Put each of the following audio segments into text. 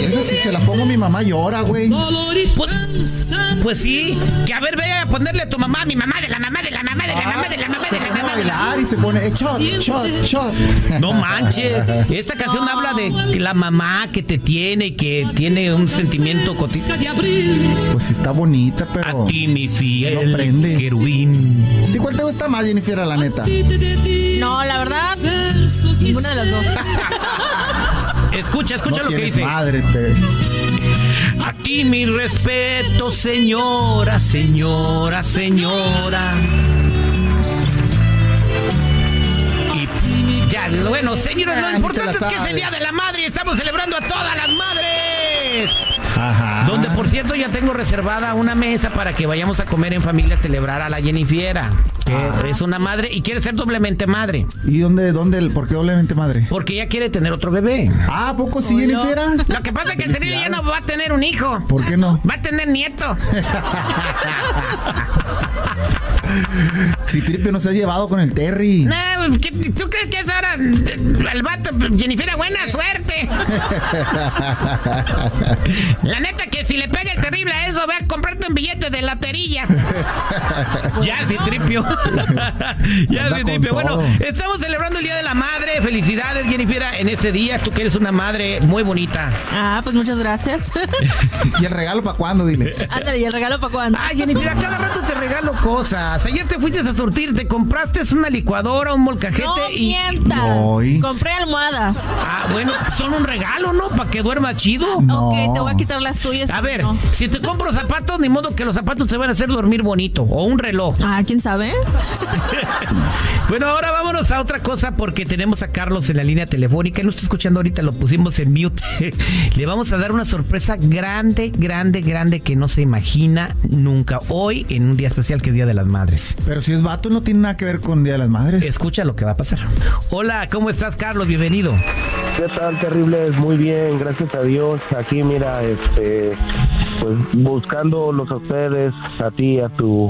Esa si se la pongo a mi mamá llora, güey. Pues sí. Que a ver, ve a ponerle a tu mamá, mi mamá, de la mamá, de la mamá, de la mamá, de la mamá, de la mamá, de la mamá. Y se pone shot, shot, shot. No manches. Esta canción habla de la mamá que te tiene y que tiene un sentimiento cotidiano. Pues sí está bonita, pero A ti, mi fiel no prende. querubín. ¿Y cuál te gusta más, Jennifer, la neta? No, la verdad, ninguna de las dos. Escucha No lo que tienes dice. madre, A ti mi respeto, señora, señora, señora. Y ya, bueno, señores, lo importante es que es el Día de la Madre y estamos celebrando a todas las madres. Ajá. Donde, por cierto, ya tengo reservada una mesa para que vayamos a comer en familia a celebrar a la Jennifiera, que es una madre y quiere ser doblemente madre. ¿Y por qué doblemente madre? Porque ella quiere tener otro bebé. Ah, ¿a poco sí, Jennifer? Lo que pasa es que el Terry ya no va a tener un hijo. ¿Por qué no? Va a tener nieto. Si Tripio no se ha llevado con el Terry. No, ¿tú crees que es ahora el vato? Jennifer, buena suerte. La neta que si le pega el terrible a eso, ve a comprarte un billete de laterilla. Ya, sí, Tripio. Ya, sí, Tripio. Bueno, estamos celebrando el Día de la Madre. Felicidades, Jennifer, en este día. Tú que eres una madre muy bonita. Ah, pues muchas gracias. ¿Y el regalo para cuándo, dile? Ándale, ¿y el regalo para cuándo? Ay, Jennifer, a cada rato te regalo cosas. Ayer te fuiste a surtir, te compraste una licuadora, un molcajete No y... mientas. No, Compré almohadas. Ah, bueno, son un regalo, ¿no? Para que duerma chido. No. Ok, te voy a quitar las tuyas. A ver, No. si te compro zapatos, ni modo que los zapatos te van a hacer dormir bonito. O un reloj. Ah, ¿quién sabe? Bueno, ahora vámonos a otra cosa porque tenemos a Carlos en la línea telefónica. Él no está escuchando ahorita, lo pusimos en mute. Le vamos a dar una sorpresa grande, grande, grande que no se imagina nunca. Hoy, en un día especial que es Día de las Madres. Pero si es vato, no tiene nada que ver con Día de las Madres. Escucha lo que va a pasar. Hola, ¿cómo estás, Carlos? Bienvenido. ¿Qué tal, terribles? Muy bien, gracias a Dios. Aquí, mira, pues buscándolos a ustedes, a ti, a tus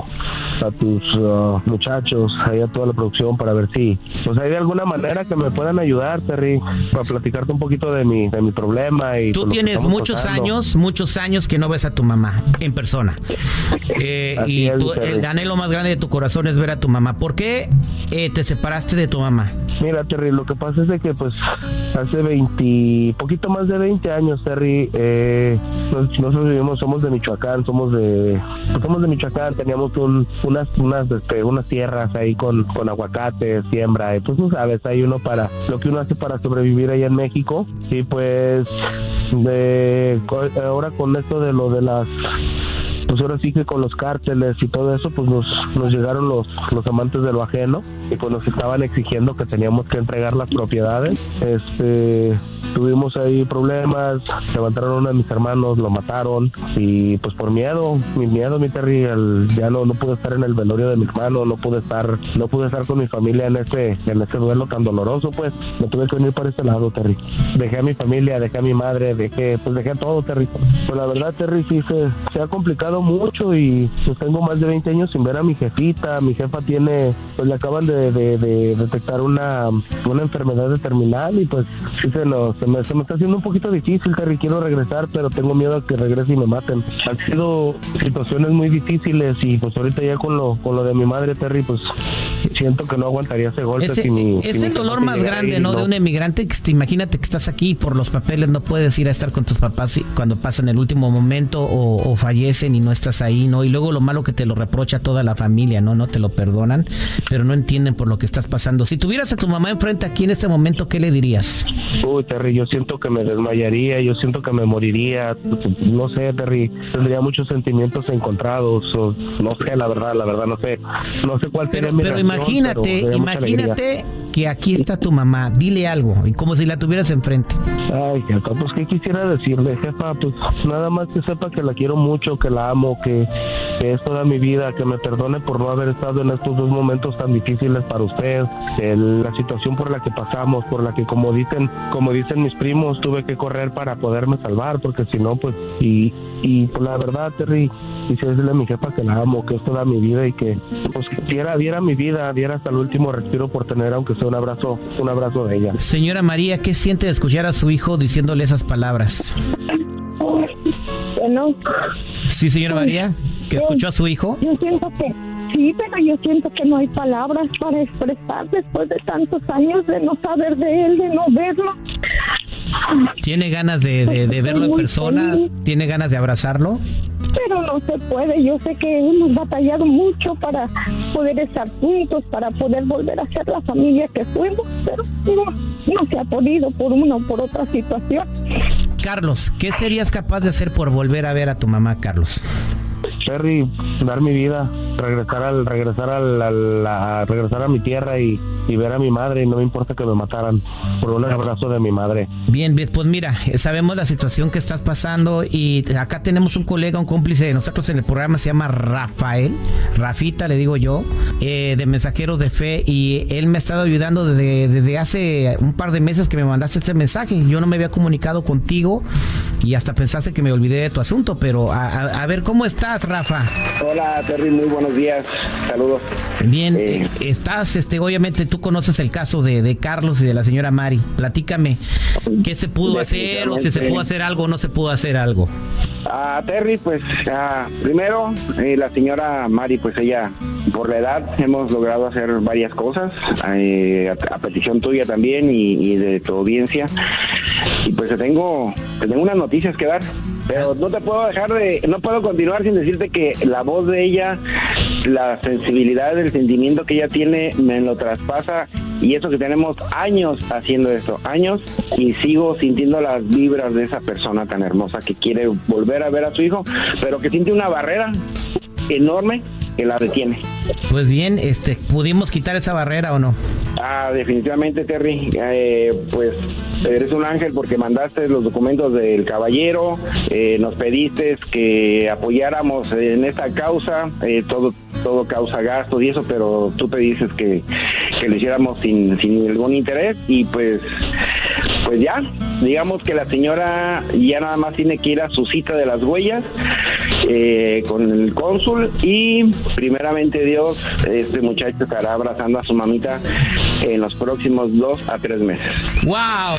muchachos, ahí a toda la producción para ver si pues hay de alguna manera que me puedan ayudar, Terry, para platicarte un poquito de mi problema. Y tú tienes muchos años que no ves a tu mamá en persona. Y el anhelo más grande de tu corazón es ver a tu mamá. ¿Por qué te separaste de tu mamá? Mira, Terry, lo que pasa es de que pues hace poquito más de 20 años, Terry, nosotros somos de Michoacán, somos de Michoacán, teníamos unas tierras ahí con aguacate, siembra, y pues tú sabes, hay lo que uno hace para sobrevivir allá en México. Y pues ahora con esto de lo de las, pues ahora sí que con los cárteles y todo eso, pues nos llegaron los amantes de lo ajeno y pues nos estaban exigiendo que teníamos que entregar las propiedades. Tuvimos ahí problemas, levantaron a uno de mis hermanos, lo mataron y pues por miedo, mi Terry, ya no pude estar en el velorio de mi hermano, no pude estar con mi familia en ese duelo tan doloroso, pues me tuve que venir para este lado, Terry. Dejé a mi familia, dejé a mi madre, dejé todo, Terry. Pues la verdad, Terry, sí se ha complicado mucho y pues tengo más de 20 años sin ver a mi jefita. Mi jefa pues le acaban de detectar una enfermedad terminal y pues sí se me está haciendo un poquito difícil, Terry. Quiero regresar, pero tengo miedo a que regrese y me maten. Han sido situaciones muy difíciles y pues ahorita ya con lo de mi madre, Terry, pues siento que no aguantaría ese golpe. Es el dolor más grande, ¿no? De un emigrante. Imagínate que estás aquí por los papeles, no puedes ir a estar con tus papás cuando pasan el último momento o fallecen y no estás ahí, ¿no? Y luego lo malo que te lo reprocha toda la familia, ¿no? No te lo perdonan, pero no entienden por lo que estás pasando. Si tuvieras a tu mamá enfrente aquí en este momento, ¿qué le dirías? Uy, Terry, yo siento que me desmayaría, yo siento que me moriría. No sé, Terry, tendría muchos sentimientos encontrados. No sé, la verdad, no sé cuál sería mi reacción. Pero imagínate que aquí está tu mamá, dile algo, y como si la tuvieras enfrente. Ay, jefa, pues qué quisiera decirle, jefa, pues nada más que sepa que la quiero mucho, que la amo, que es toda mi vida, que me perdone por no haber estado en estos dos momentos tan difíciles para usted, la situación por la que pasamos, por la que como dicen mis primos, tuve que correr para poderme salvar, porque si no, pues, y pues la verdad, Terry, quisiera decirle a mi jefa que la amo, que es toda mi vida y que pues diera mi vida, diera hasta el último respiro por tener aunque sea un abrazo de ella. Señora María, ¿qué siente de escuchar a su hijo diciéndole esas palabras? Bueno. Sí, señora María, ¿que escuchó a su hijo? Yo siento que sí, pero yo siento que no hay palabras para expresar después de tantos años de no saber de él, de no verlo. ¿Tiene ganas de verlo en persona? ¿Tiene ganas de abrazarlo? Pero no se puede. Yo sé que hemos batallado mucho para poder estar juntos, para poder volver a ser la familia que fuimos, pero no se ha podido por una o por otra situación. Carlos, ¿qué serías capaz de hacer por volver a ver a tu mamá, Carlos? Terry, dar mi vida, regresar a mi tierra y ver a mi madre, y no me importa que me mataran, por un abrazo de mi madre. Bien, pues mira, sabemos la situación que estás pasando y acá tenemos un colega, un cómplice de nosotros en el programa, se llama Rafael, Rafita le digo yo, de Mensajeros de Fe, y él me ha estado ayudando desde hace un par de meses que me mandaste este mensaje. Yo no me había comunicado contigo y hasta pensaste que me olvidé de tu asunto, pero a ver, ¿cómo estás, Rafa? Hola, Terry, muy buenos días, saludos. Bien, estás, obviamente tú conoces el caso de Carlos y de la señora Mari. Platícame, ¿qué se pudo hacer o si se pudo hacer algo o no se pudo hacer algo? Terry, pues primero, la señora Mari, pues ella, por la edad, hemos logrado hacer varias cosas, a petición tuya también y de tu audiencia. Y pues te tengo unas noticias que dar, pero no puedo continuar sin decirte que la voz de ella, la sensibilidad, el sentimiento que ella tiene me lo traspasa, y eso que tenemos años haciendo esto, años, y sigo sintiendo las vibras de esa persona tan hermosa que quiere volver a ver a su hijo, pero que siente una barrera enorme que la detiene. Pues bien, ¿pudimos quitar esa barrera o no? Definitivamente, Terry, pues eres un ángel porque mandaste los documentos del caballero, nos pediste que apoyáramos en esta causa, todo causa gastos y eso, pero tú te dices que lo hiciéramos sin ningún interés, y pues ya, digamos que la señora ya nada más tiene que ir a su cita de las huellas con el cónsul, y primeramente Dios, este muchacho estará abrazando a su mamita en los próximos 2 a 3 meses. ¡Wow!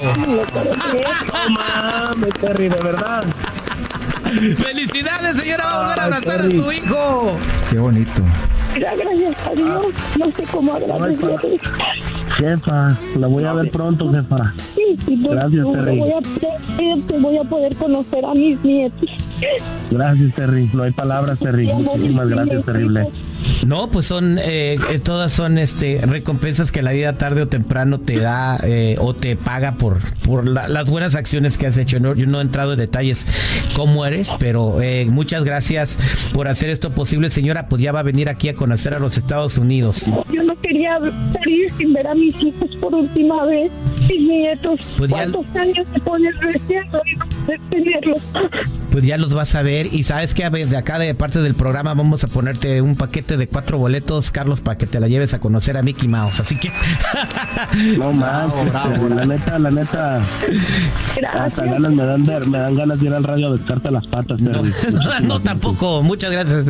No mames, Terry, de verdad. ¡Felicidades, señora! ¡Va a volver a abrazar a su hijo! ¡Qué bonito! Gracias a Dios, no sé cómo agradecerle. Jefa, la voy a ver pronto, jefa. Sí, gracias, Terry. Voy a poder conocer a mis nietos. Gracias, Terry. No hay palabras, Terry. Muchísimas gracias, terrible. No, pues todas son recompensas que la vida tarde o temprano te da o te paga por las buenas acciones que has hecho. Yo no he entrado en detalles cómo eres, pero muchas gracias por hacer esto posible, señora. Pues ya va a venir aquí a conocer a los Estados Unidos. Yo no quería salir sin ver a mis hijos por última vez, mis nietos. Pues ¿cuántos años se ponen reciendo y no poder tenerlos? Pues ya los vas a ver, y sabes que de acá de parte del programa vamos a ponerte un paquete de 4 boletos, Carlos, para que te la lleves a conocer a Mickey Mouse, así que no manches, la neta hasta ganas me dan ganas de ir al radio a descarte las patas. No, tampoco, muchas gracias.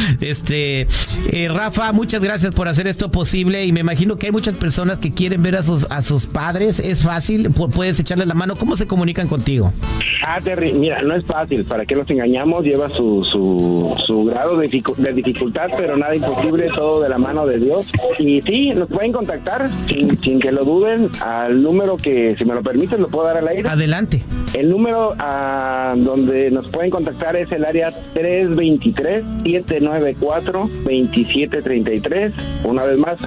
Rafa, muchas gracias por hacer esto posible, y me imagino que hay muchas personas que quieren ver a sus padres. Es fácil, puedes echarles la mano. ¿Cómo se comunican contigo? Terry, mira, no es fácil, ¿para qué nos engañamos? Lleva su grado de dificultad, pero nada imposible, todo de la mano de Dios. Y sí, nos pueden contactar sin que lo duden al número que, si me lo permites, lo puedo dar al aire. Adelante. El número donde nos pueden contactar es el área 323-794-2733. Una vez más,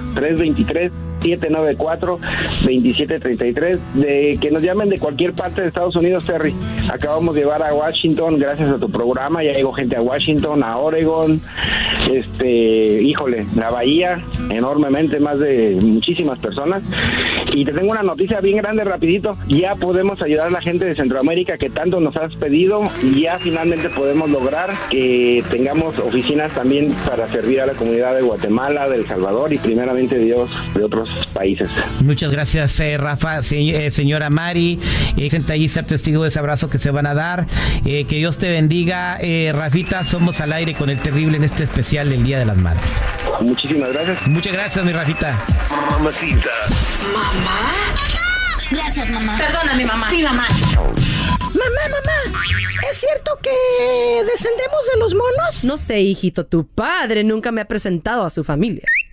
323-794-2733, de que nos llamen de cualquier parte de Estados Unidos, Terry. Acabamos de llevar a Washington, gracias a tu programa, ya llegó gente a Washington, a Oregon, híjole, la Bahía, enormemente, más de muchísimas personas. Y te tengo una noticia bien grande, rapidito, ya podemos ayudar a la gente de Centroamérica que tanto nos has pedido, y ya finalmente podemos lograr que tengamos oficinas también para servir a la comunidad de Guatemala, de El Salvador y primeramente Dios, de otros países. Muchas gracias, Rafa. Señora Mari, senta allí ser testigo de ese abrazo que se van a dar. Que Dios te bendiga. Rafita, somos al aire con el terrible en este especial del Día de las Madres. Muchísimas gracias. Muchas gracias, mi Rafita. Mamacita. Mamá. Gracias, mamá. Perdona, mi mamá. Sí, mamá. Mamá, es cierto que descendemos de los monos? No sé, hijito, tu padre nunca me ha presentado a su familia.